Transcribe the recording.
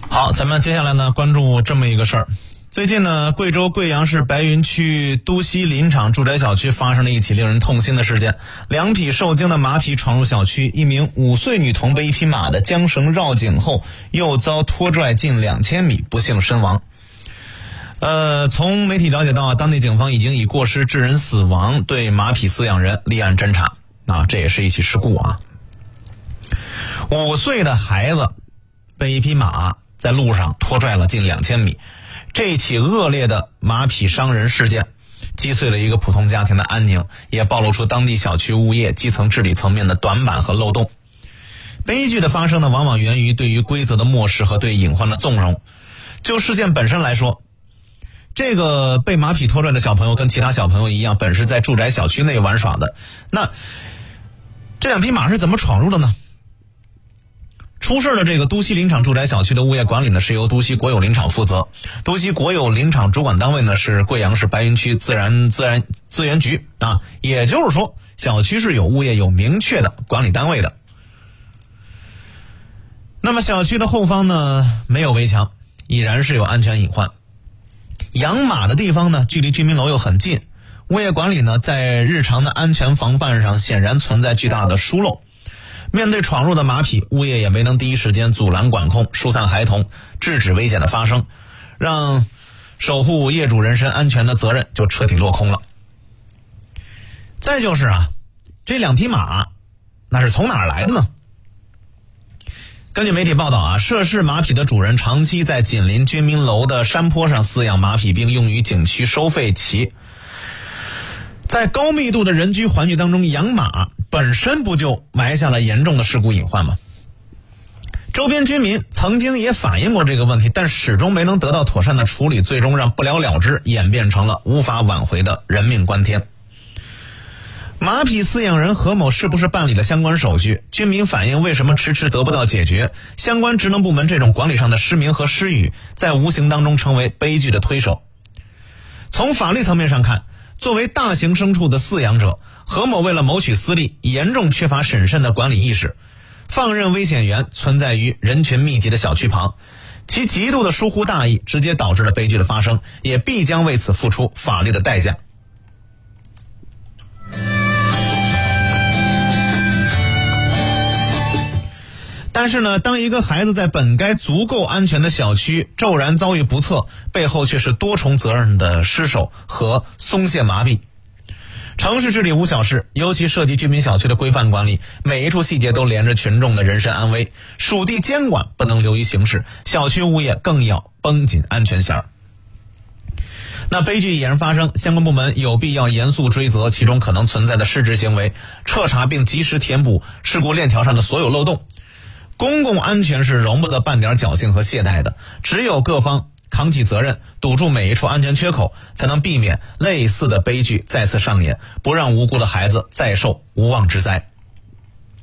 好，咱们接下来呢关注这么一个事儿。最近呢，贵州贵阳市白云区都西林场住宅小区发生了一起令人痛心的事件。2匹受惊的马匹闯入小区，一名5岁女童被一匹马的缰绳绕颈后，又遭拖拽近2000米，不幸身亡。从媒体了解到，当地警方已经以过失致人死亡对马匹饲养人立案侦查。这也是一起事故啊。5岁的孩子被一匹马在路上拖拽了近2000米，这起恶劣的马匹伤人事件击碎了一个普通家庭的安宁，也暴露出当地小区物业基层治理层面的短板和漏洞。悲剧的发生呢，往往源于对于规则的漠视和对隐患的纵容。就事件本身来说，这个被马匹拖拽的小朋友跟其他小朋友一样，本是在住宅小区内玩耍的。那这2匹马是怎么闯入的呢？出事的这个都西林场住宅小区的物业管理呢，是由都西国有林场负责。都西国有林场主管单位呢是贵阳市白云区自然资源局啊，也就是说，小区是有物业有明确的管理单位的。那么小区的后方呢没有围墙，已然是有安全隐患。养马的地方呢距离居民楼又很近，物业管理呢在日常的安全防范上显然存在巨大的疏漏。面对闯入的马匹，物业也没能第一时间阻拦管控，疏散孩童，制止危险的发生，让守护业主人身安全的责任就彻底落空了。再就是这2匹马那是从哪儿来的呢？根据媒体报道涉事马匹的主人长期在紧邻居民楼的山坡上饲养马匹，并用于景区收费骑。在高密度的人居环境当中养马本身不就埋下了严重的事故隐患吗？周边居民曾经也反映过这个问题，但始终没能得到妥善的处理，最终让不了了之演变成了无法挽回的人命关天。马匹饲养人何某是不是办理了相关手续？居民反映为什么迟迟得不到解决？相关职能部门这种管理上的失明和失语，在无形当中成为悲剧的推手。从法律层面上看，作为大型牲畜的饲养者，何某为了谋取私利，严重缺乏审慎的管理意识，放任危险源存在于人群密集的小区旁，其极度的疏忽大意，直接导致了悲剧的发生，也必将为此付出法律的代价。但是呢，当一个孩子在本该足够安全的小区骤然遭遇不测，背后却是多重责任的失守和松懈麻痹。城市治理无小事，尤其涉及居民小区的规范管理，每一处细节都连着群众的人身安危，属地监管不能流于形式，小区物业更要绷紧安全弦。那悲剧已然发生，相关部门有必要严肃追责其中可能存在的失职行为，彻查并及时填补事故链条上的所有漏洞。公共安全是容不得半点侥幸和懈怠的，只有各方扛起责任，堵住每一处安全缺口，才能避免类似的悲剧再次上演，不让无辜的孩子再受无妄之灾。